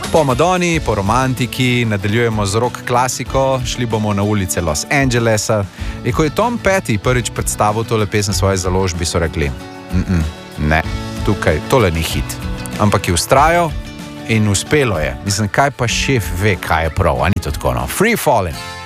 Po Madoni, po romantiki, nadaljujemo z rock klasiko, šli bomo na ulice Los Angelesa. In ko je Tom Petty prvič predstavil tole pesem svoje založbi, so rekli, ne, tukaj, tole ni hit. Ampak je ustrajal in uspelo je. Mislim, kaj pa šef ve, kaj je prav, a ni to tako, no? Free Fallin'.